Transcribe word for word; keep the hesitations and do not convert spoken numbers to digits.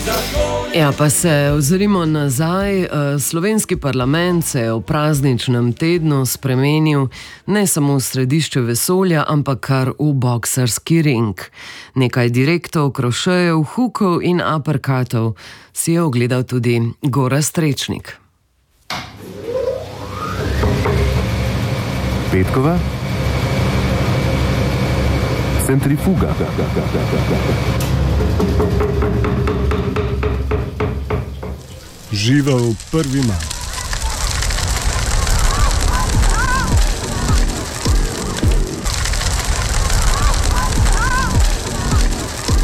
Ja, pa se ozrimo nazaj. Slovenski parlament se je v prazničnem tednu spremenil ne samo v središče vesolja, ampak kar v boksarski ring. Nekaj direktov, krošejev, hukov in uppercutov si je ogledal tudi Gorazd Strečnik. Petkova. Centrifuga. Živel prvi maj.